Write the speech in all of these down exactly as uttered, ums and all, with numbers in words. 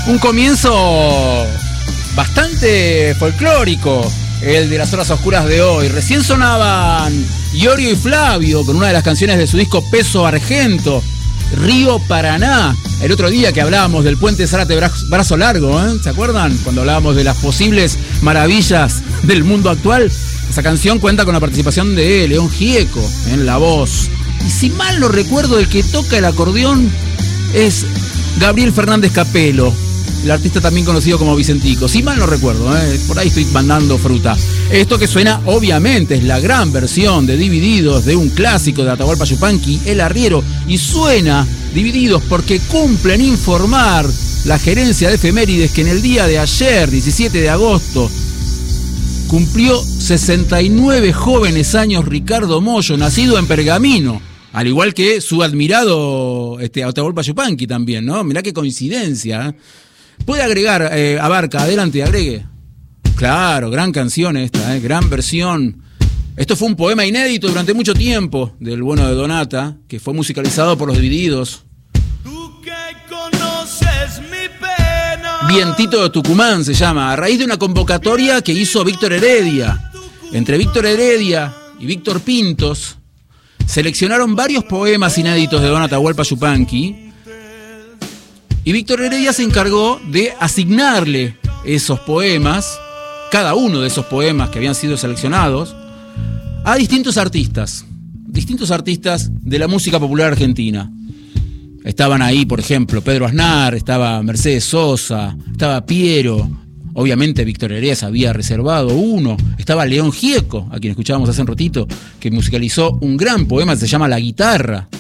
Un comienzo bastante folclórico, el de las horas oscuras de hoy. Recién sonaban Iorio y Flavio con una de las canciones de su disco Peso Argento, Río Paraná. El otro día que hablábamos del puente Zárate Brazo Largo, ¿eh? ¿Se acuerdan? Cuando hablábamos de las posibles maravillas del mundo actual. Esa canción cuenta con la participación de León Gieco en la voz. Y si mal no recuerdo, el que toca el acordeón es Gabriel Fernández Capelo, el artista también conocido como Vicentico. Si mal no recuerdo, ¿eh? Por ahí estoy mandando fruta. Esto que suena, obviamente, es la gran versión de Divididos de un clásico de Atahualpa Yupanqui, El Arriero. Y suena Divididos porque cumplen informar la gerencia de efemérides que en el día de ayer, diecisiete de agosto, cumplió sesenta y nueve jóvenes años Ricardo Mollo, nacido en Pergamino. Al igual que su admirado este, Atahualpa Yupanqui también, ¿no? Mirá qué coincidencia, ¿eh? Puede agregar, eh, Abarca, adelante, agregue. Claro, gran canción esta, ¿eh? Gran versión. Esto fue un poema inédito durante mucho tiempo del bueno de Donata, que fue musicalizado por Los Divididos. Tú que conoces mi pena. Vientito de Tucumán se llama, a raíz de una convocatoria que hizo Víctor Heredia. Entre Víctor Heredia y Víctor Pintos seleccionaron varios poemas inéditos de Don Atahualpa Yupanqui. Y Víctor Heredia se encargó de asignarle esos poemas, cada uno de esos poemas que habían sido seleccionados, a distintos artistas, distintos artistas de la música popular argentina. Estaban ahí, por ejemplo, Pedro Aznar, estaba Mercedes Sosa, estaba Piero, obviamente Víctor Heredia se había reservado uno, estaba León Gieco, a quien escuchábamos hace un ratito, que musicalizó un gran poema que se llama La Guitarra.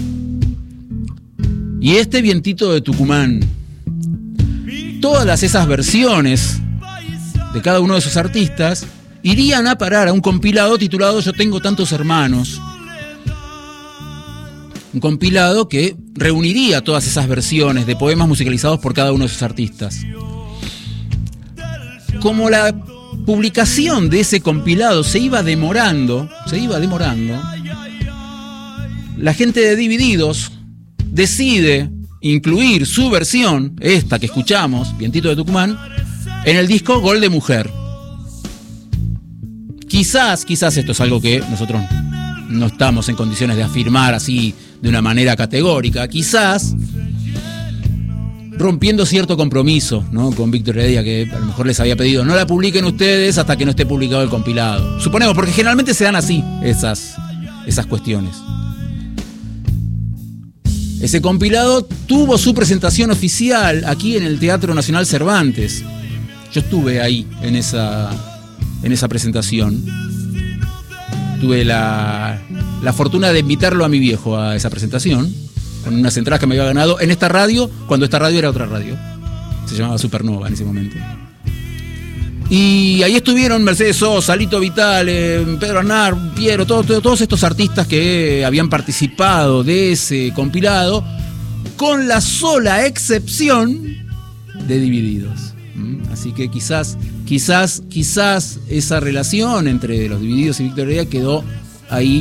Y este Vientito de Tucumán. Todas esas versiones de cada uno de esos artistas irían a parar a un compilado titulado Yo tengo tantos hermanos. Un compilado que reuniría todas esas versiones de poemas musicalizados por cada uno de esos artistas. Como la publicación de ese compilado se iba demorando, se iba demorando, la gente de Divididos decide incluir su versión, esta que escuchamos, Vientito de Tucumán, en el disco Gol de Mujer. Quizás, quizás esto es algo que nosotros no estamos en condiciones de afirmar así de una manera categórica, quizás rompiendo cierto compromiso, ¿no?, con Víctor Heredia, que a lo mejor les había pedido no la publiquen ustedes hasta que no esté publicado el compilado. Suponemos, porque generalmente se dan así esas, esas cuestiones. Ese compilado tuvo su presentación oficial aquí en el Teatro Nacional Cervantes. Yo estuve ahí en esa, en esa presentación. Tuve la, la fortuna de invitarlo a mi viejo a esa presentación, con unas entradas que me había ganado en esta radio, cuando esta radio era otra radio. Se llamaba Supernova en ese momento. Y ahí estuvieron Mercedes Sosa, Lito Vitale, Pedro Aznar, Piero, todo, todo, todos estos artistas que habían participado de ese compilado, con la sola excepción de Divididos. Así que quizás, quizás, quizás esa relación entre Los Divididos y Víctor Heredia quedó ahí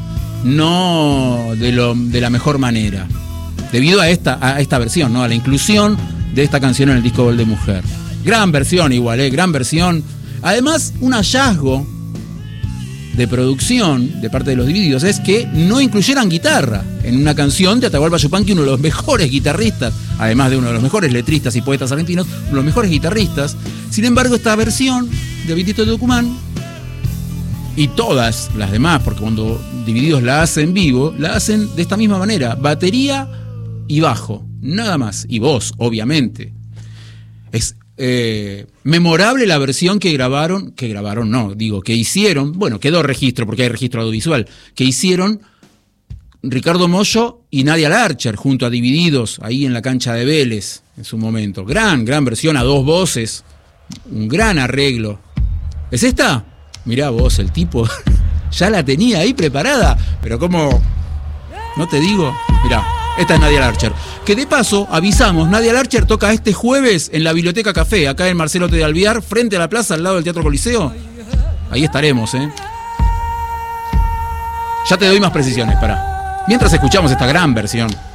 no de, lo, de la mejor manera, debido a esta, a esta versión, ¿no?, a la inclusión de esta canción en el disco Gol de Mujer. Gran versión igual, ¿eh? Gran versión. Además, un hallazgo de producción de parte de Los Divididos es que no incluyeran guitarra en una canción de Atahualpa Yupanqui, uno de los mejores guitarristas, además de uno de los mejores letristas y poetas argentinos, uno de los mejores guitarristas. Sin embargo, esta versión de Vientito de Tucumán y todas las demás, porque cuando Divididos la hace en vivo, la hacen de esta misma manera: batería y bajo, nada más, y voz, obviamente. Es Eh, memorable la versión que grabaron, que grabaron no, digo, que hicieron, bueno, quedó registro porque hay registro audiovisual, que hicieron Ricardo Mollo y Nadia Larcher junto a Divididos ahí en la cancha de Vélez en su momento. Gran, gran versión a dos voces, un gran arreglo. ¿Es esta? Mirá vos, el tipo ya la tenía ahí preparada, pero como, no te digo, mirá. Esta es Nadia Larcher. Que de paso, avisamos, Nadia Larcher toca este jueves en la Biblioteca Café, acá en Marcelo T. de Alvear, frente a la plaza, al lado del Teatro Coliseo. Ahí estaremos, ¿eh? Ya te doy más precisiones, pará. Mientras escuchamos esta gran versión.